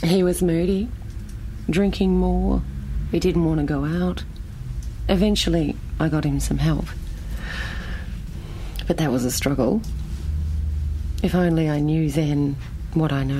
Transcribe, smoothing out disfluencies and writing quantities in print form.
He was moody, drinking more. He didn't want to go out. Eventually, I got him some help. But that was a struggle. If only I knew then what I know